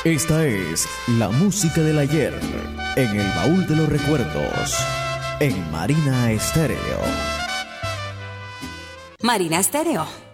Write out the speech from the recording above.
Esta es la música del ayer en el baúl de los recuerdos en Marina Estéreo. Marina Estéreo.